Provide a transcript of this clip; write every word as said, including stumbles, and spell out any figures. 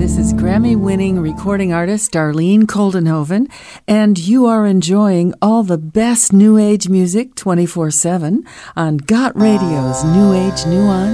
This is Grammy-winning recording artist Darlene Koldenhoven, and you are enjoying all the best New Age music twenty-four seven on Got Radio's New Age Nuance